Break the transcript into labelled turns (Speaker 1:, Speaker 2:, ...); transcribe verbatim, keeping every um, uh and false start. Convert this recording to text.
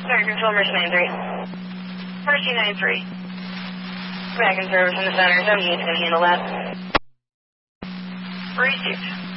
Speaker 1: American Control, Mercy nine three. Mercy nine three. Back in service in the center. seventy-eight's going to handle that. Received.